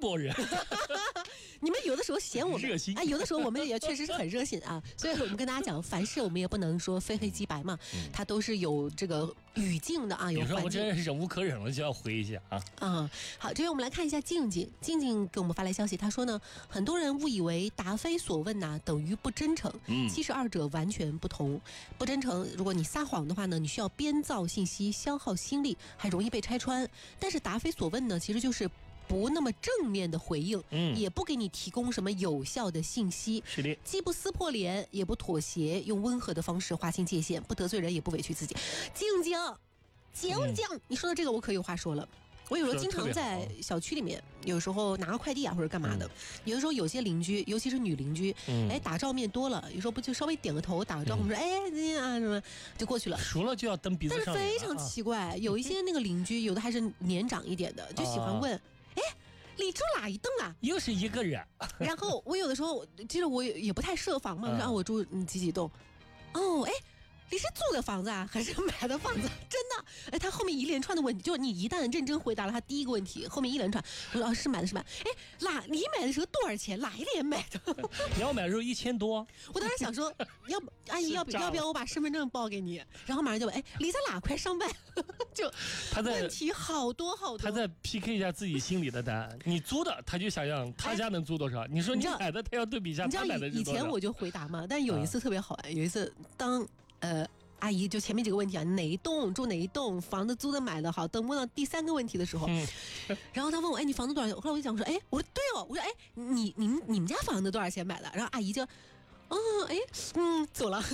波人。 你们有的时候嫌我们热心有的时候我们也确实是很热心啊。所以我们跟大家讲，凡事我们也不能说非黑即白嘛，它都是有这个语境的啊，有环境。 有时候我真是忍无可忍了，就要回一下啊。 好，这边我们来看一下静静给我们发来消息，她说呢，很多人误以为答非所问等于不真诚，其实二者完全不同。不真诚，如果你撒谎的话呢，你需要编造信息，消耗心力，还容易被拆穿。但是答非所问呢，其实就是不那么正面的回应，也不给你提供什么有效的信息， 是的， 既不撕破脸，也不妥协，用温和的方式划清界限，不得罪人，也不委屈自己。静静，你说的这个我可有话说了。我有时候经常在小区里面，有时候拿个快递或者干嘛的，有的时候有些邻居，尤其是女邻居，打照面多了，有时候不就稍微点个头，打个招呼，说什么就过去了， 熟了就要蹬鼻子上。 但是非常奇怪，有一些那个邻居，有的还是年长一点的，就喜欢问，你住哪一栋啊？ 又是一个人。 然后我有的时候，其实我也不太设防嘛，说我住几栋。你是租的房子啊，还是买的房子？真的，他后面一连串的问题，就是你一旦认真回答了他第一个问题，后面一连串，我说是买的。你买的时候多少钱？哪一年买的？ 你要买的时候1000多。 我当时想说，阿姨要不要我把身份证报给你？然后马上就问，你在哪块上班？就问题好多。他在 PK 一下自己心里的答案。你租的，他就想让他家能租多少？你说你买的，他要对比一下他买的是多少。 以前我就回答嘛，但有一次特别好玩，有一次当阿姨就前面几个问题哪一栋住哪一栋，房子租的买的好，等问到第3个问题的时候，然后他问我你房子多少钱？后来我就讲说我说对哦，我说你们家房子多少钱买的？然后阿姨就走了。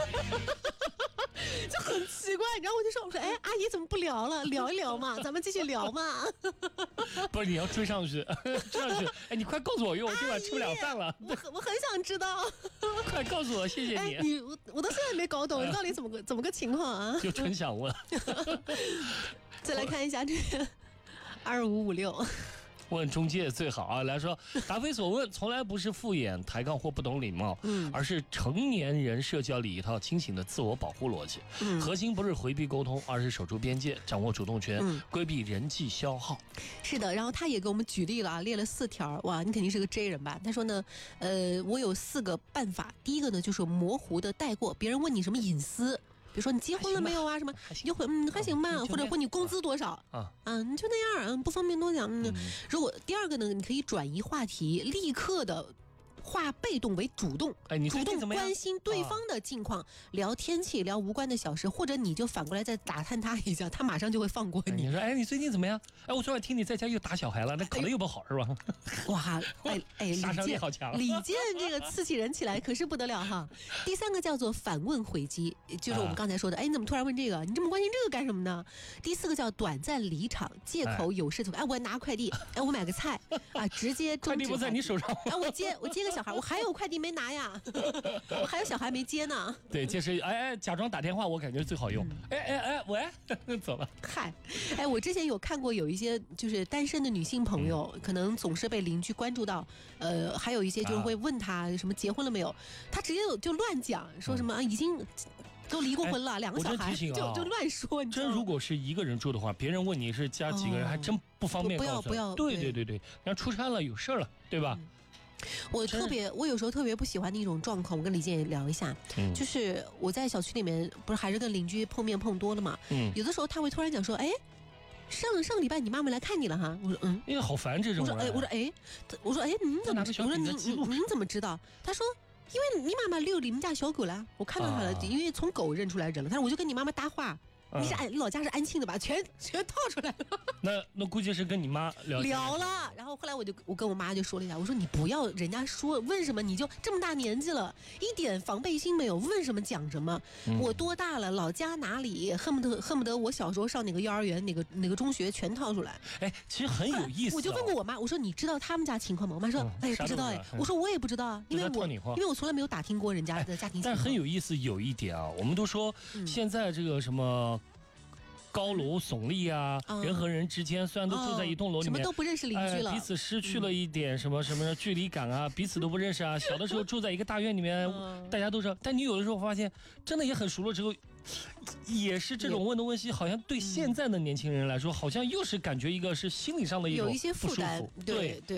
就很奇怪，然后我说阿姨怎么不聊了？聊一聊嘛，咱们继续聊嘛。 不是，你要追上去，你快告诉我，因为我今晚吃不了饭了。 我很想知道。 快告诉我，谢谢你。 我到现在没搞懂，你到底怎么个情况啊？ 就真想问。 再来看一下这个2556。 问中介最好啊！来说，答非所问从来不是敷衍、抬杠或不懂礼貌，而是成年人社交里一套清醒的自我保护逻辑。核心不是回避沟通，而是守住边界，掌握主动权，规避人际消耗。 是的，然后他也给我们举例了列了4条。哇，你肯定是个 J 人吧？他说呢，我有4个办法。第一个呢，就是模糊的带过，别人问你什么隐私。比如说你结婚了没有啊？什么你就会还行吧，或者问你工资多少你就那样不方便多讲。如果第二个呢，你可以转移话题，立刻的化被动为主动，主动关心对方的近况，聊天气，聊无关的小事，或者你就反过来再打探他一下，他马上就会放过你。 你说你最近怎么样？我昨晚听你在家又打小孩了，那考得又不好是吧？ 哇， 杀伤力好强。 李健这个刺激人起来可是不得了哈。第3个叫做反问回击，就是我们刚才说的，你怎么突然问这个？你这么关心这个干什么呢？第4个叫短暂离场，借口有事我拿快递，我买个菜直接终止。 快递不在你手上。 我接个小孩，我还有快递没拿呀，我还有小孩没接呢。 对，就是假装打电话，我感觉最好用。喂，走了。 嗨，我之前有看过有一些就是单身的女性朋友，可能总是被邻居关注到，还有一些就是会问她什么结婚了没有，她直接就乱讲，说什么已经都离过婚了，2个小孩，就乱说。你真如果是一个人住的话，别人问你是家几个人，还真不方便告诉。 不要。 对，然后出差了有事了，对吧？ 我有时候特别不喜欢的一种状况，我跟李健也聊一下，就是我在小区里面，不是还是跟邻居碰面碰多了嘛，有的时候他会突然讲说，上个礼拜你妈妈来看你了哈，我说好烦这种人。 我说您怎么知道？他说因为你妈妈遛你们家小狗了，我看到他了，因为从狗认出来人了，他说我就跟你妈妈搭话。你老家是安庆的吧？全套出来了。 那估计是跟你妈聊了，然后后来我跟我妈就说了一下，我说你不要人家说问什么你就这么大年纪了，一点防备心没有，问什么讲什么。我多大了，老家哪里，恨不得我小时候上哪个幼儿园哪个中学全套出来。 其实很有意思。 我就问过我妈，我说你知道他们家情况吗？我妈说不知道我说我也不知道啊，因为我从来没有打听过人家的家庭情况。 但很有意思，有一点我们都说现在这个什么高楼耸立人和人之间虽然都住在一栋楼里面， 什么都不认识邻居了， 彼此失去了一点什么距离感彼此都不认识小的时候住在一个大院里面，大家都知道，但你有的时候发现真的也很熟了之后，也是这种问东问西，好像对现在的年轻人来说，好像又是感觉一个是心理上的一种有一些负担，对。